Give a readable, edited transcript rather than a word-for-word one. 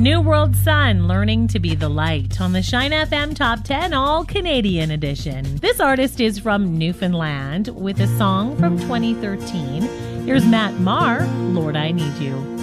New World Sun, Learning to Be the Light on the Shine FM Top 10 All Canadian Edition. This artist is from Newfoundland with a song from 2013. Here's Matt Maher, Lord I Need You.